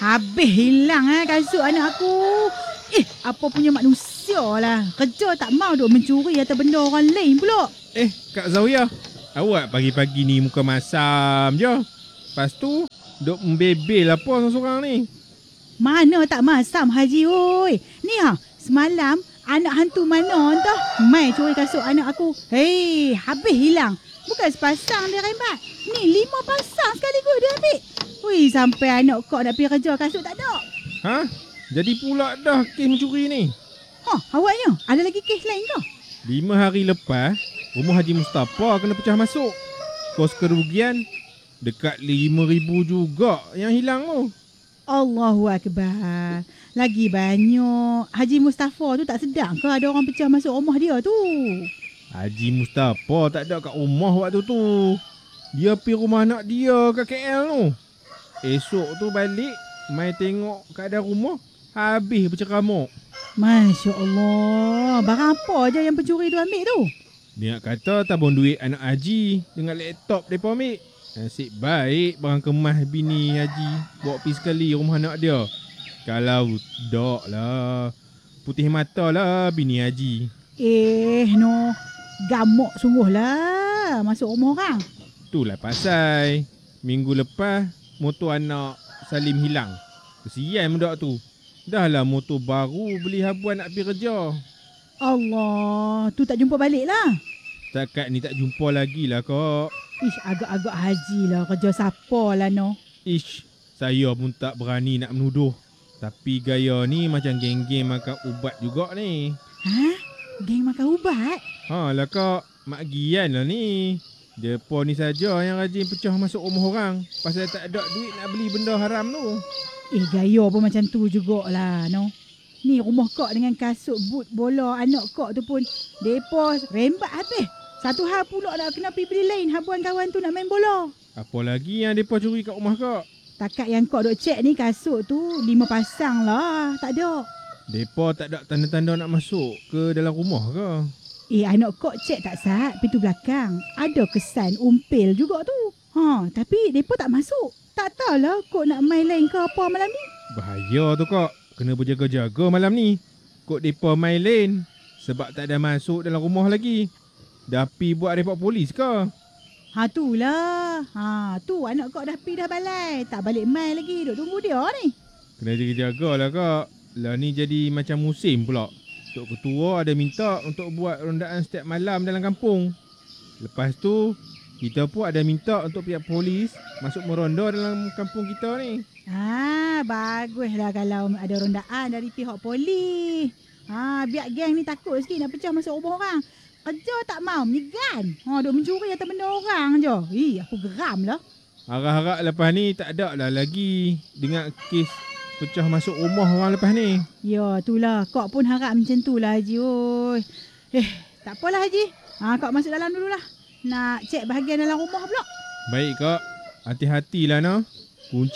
Habis hilang kasut anak aku. Apa punya manusia lah. Kerja tak mau duk mencuri atau benda orang lain pula. Kak Zawiyah, awak pagi-pagi ni muka masam je. Lepas tu, duk membebel apa seorang-seorang ni? Mana tak masam Haji oi. Ni semalam anak hantu mana entah mai curi kasut anak aku. Habis hilang. Bukan sepasang dia rembat. Ni 5 pasang sekaligus dia ambil. Sampai anak kau nak pergi kerja kasut tak ada. Jadi pula dah kes mencuri ni. Awaknya ada lagi kes lain ke? 5 hari lepas, rumah Haji Mustafa kena pecah masuk. Kos kerugian dekat 5,000 juga yang hilang tu. Allahu Akbar. Lagi banyak. Haji Mustafa tu tak sedang ke ada orang pecah masuk rumah dia tu? Haji Mustafa tak ada kat rumah waktu tu. Dia pergi rumah anak dia kat KL tu. Esok tu balik, mai tengok keadaan rumah, habis berceramuk. Masya Allah. Barang apa je yang pencuri tu ambil tu? Dia nak kata tabung duit anak Haji dengan laptop mereka ambil. Nasib baik barang kemas bini Haji bawa pergi sekali rumah anak dia. Kalau tak lah, putih mata lah bini Haji. No. Gamuk sungguh lah masuk rumah orang. Itulah pasal minggu lepas motor anak Salim hilang. Kesian budak tu. Dah lah motor baru beli habuan nak pergi kerja. Allah, tu tak jumpa balik lah. Setakat ni tak jumpa lagi lah kak. Agak-agak Haji lah kerja siapa lah no. Saya pun tak berani nak menuduh. Tapi gaya ni macam geng-geng makan ubat juga ni. Geng makan ubat? Lah kak, Mak Gian lah ni. Depa ni saja yang rajin pecah masuk rumah orang pasal tak ada duit nak beli benda haram tu. Gaya pun macam tu jugalah no. Ni rumah kak dengan kasut boot bola anak kak tu pun depa rembat habis. Satu hal pula nak kena pergi beli lain habuan kawan tu nak main bola. Apa lagi yang depa curi kat rumah kak? Takat yang kak duk cek ni kasut tu 5 pasang lah. Tak ada. Depa tak ada tanda-tanda nak masuk ke dalam rumah ke? Anak kak cek tak sat pintu belakang. Ada kesan umpil juga tu. Tapi depa tak masuk. Tak tahulah kok nak main lain ke apa malam ni. Bahaya tu kak. Kena berjaga-jaga malam ni. Kok depa main lain sebab tak ada masuk dalam rumah lagi. Dah pi buat report polis ke? Itulah. Tu anak kak dah pi dah balai. Tak balik main lagi. Duk tunggu dia ni. Kena jaga-jaga lah kak. Lah ni jadi macam musim pula. Tok Ketua ada minta untuk buat rondaan setiap malam dalam kampung. Lepas tu, kita pun ada minta untuk pihak polis masuk meronda dalam kampung kita ni. Baguslah kalau ada rondaan dari pihak polis. Biar geng ni takut sikit nak pecah masuk rumah orang. Kerja tak mau menyegan. Duk mencuri atau benda orang je. Aku geram lah. Harap-harap lepas ni tak ada lah lagi dengar kes pecah masuk rumah orang lepas ni. Ya, itulah. Kak pun harap macam tu lah Haji. Tak apalah Haji. Kak masuk dalam dululah. Nak cek bahagian dalam rumah pula. Baik kak. Hati-hatilah no. Kunci